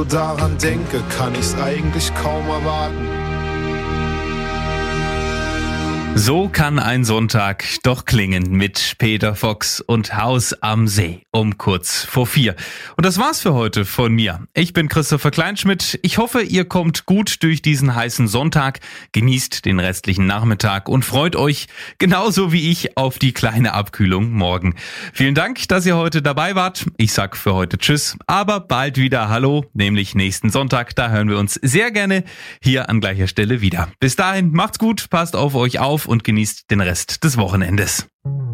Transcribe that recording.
Daran denke, kann ich's eigentlich kaum erwarten. So kann ein Sonntag doch klingen mit Peter Fox und Haus am See um kurz vor 4. Und das war's für heute von mir. Ich bin Christopher Kleinschmidt. Ich hoffe, ihr kommt gut durch diesen heißen Sonntag, genießt den restlichen Nachmittag und freut euch genauso wie ich auf die kleine Abkühlung morgen. Vielen Dank, dass ihr heute dabei wart. Ich sag für heute Tschüss, aber bald wieder Hallo, nämlich nächsten Sonntag. Da hören wir uns sehr gerne hier an gleicher Stelle wieder. Bis dahin, macht's gut, passt auf euch auf und genießt den Rest des Wochenendes.